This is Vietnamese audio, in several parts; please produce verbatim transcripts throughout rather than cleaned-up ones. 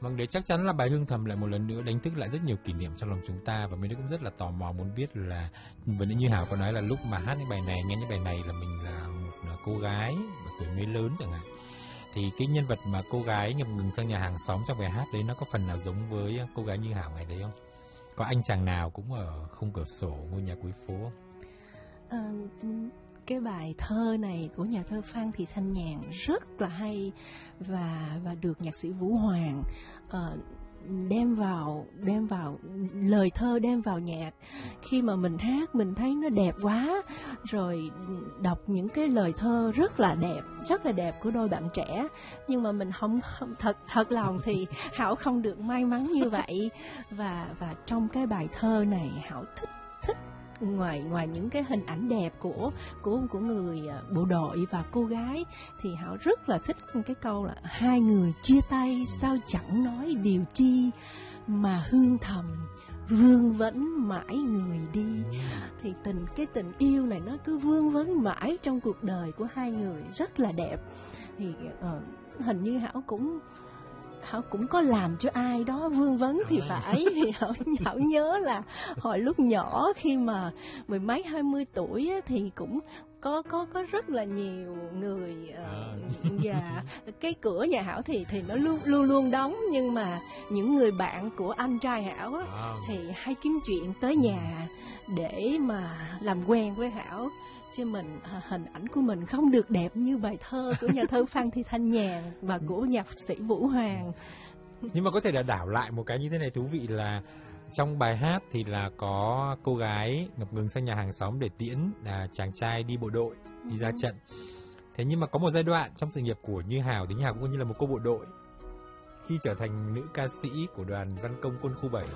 Vâng, đấy chắc chắn là bài Hương Thầm lại một lần nữa đánh thức lại rất nhiều kỷ niệm trong lòng chúng ta, và mình cũng rất là tò mò muốn biết là vừa nãy như Hảo có nói là lúc mà hát những bài này, nghe những bài này là mình là một cô gái và tuổi mới lớn chẳng hạn. Thì cái nhân vật mà cô gái ngập ngừng sang nhà hàng xóm trong bài hát đấy nó có phần nào giống với cô gái Như Hảo ngày đấy không? Có anh chàng nào cũng ở khung cửa sổ ngôi nhà cuối phố không? À, cái bài thơ này của nhà thơ Phan Thị Thanh Nhàn rất là hay, và và được nhạc sĩ Vũ Hoàng uh, đem vào đem vào lời thơ, đem vào nhạc. Khi mà mình hát mình thấy nó đẹp quá, rồi đọc những cái lời thơ rất là đẹp, rất là đẹp của đôi bạn trẻ, nhưng mà mình không, không thật thật lòng thì Hảo không được may mắn như vậy. và và trong cái bài thơ này Hảo thích thích ngoài ngoài những cái hình ảnh đẹp của của của người bộ đội và cô gái, thì Hảo rất là thích cái câu là hai người chia tay sao chẳng nói điều chi, mà hương thầm vương vấn mãi người đi. Thì tình cái tình yêu này nó cứ vương vấn mãi trong cuộc đời của hai người, rất là đẹp. Thì uh, hình như Hảo cũng Hảo cũng có làm cho ai đó vương vấn thì phải. Thì Hảo, Hảo nhớ là hồi lúc nhỏ khi mà mười mấy hai mươi tuổi á, thì cũng có có có rất là nhiều người uh, và cái cửa nhà Hảo thì thì nó luôn luôn luôn đóng, nhưng mà những người bạn của anh trai Hảo á, thì hay kiếm chuyện tới nhà để mà làm quen với Hảo. Chứ mình hình ảnh của mình không được đẹp như bài thơ của nhà thơ Phan Thị Thanh Nhàn và của nhạc sĩ Vũ Hoàng. Nhưng mà có thể là đảo lại một cái như thế này thú vị là trong bài hát thì là có cô gái ngập ngừng sang nhà hàng xóm để tiễn là chàng trai đi bộ đội, đi ra trận. Thế nhưng mà có một giai đoạn trong sự nghiệp của Như Hảo thì Như Hảo cũng như là một cô bộ đội khi trở thành nữ ca sĩ của đoàn văn công quân khu bảy.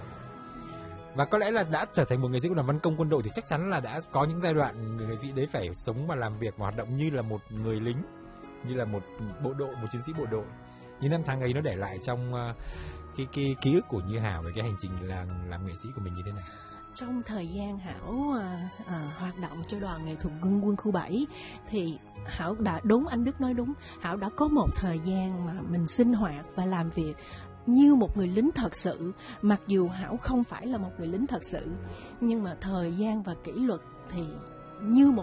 Và có lẽ là đã trở thành một nghệ sĩ của đoàn văn công quân đội thì chắc chắn là đã có những giai đoạn người nghệ sĩ đấy phải sống và làm việc và hoạt động như là một người lính, như là một bộ đội, một chiến sĩ bộ đội. Những năm tháng ấy nó để lại trong uh, cái, cái ký ức của Như Hảo về cái hành trình là làm nghệ sĩ của mình như thế nào? Trong thời gian Hảo à, à, hoạt động cho đoàn nghệ thuật quân quân khu bảy thì Hảo đã, đúng anh Đức nói đúng, Hảo đã có một thời gian mà mình sinh hoạt và làm việc như một người lính thật sự. Mặc dù Hảo không phải là một người lính thật sự, nhưng mà thời gian và kỷ luật thì như một